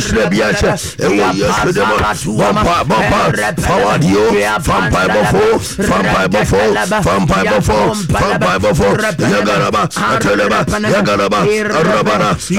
Nishre biache, ewo yesu demo, Bampa, Fawadio, Fampa Bofo, Yagaraba, Ateleba, Yagaraba, Arabara,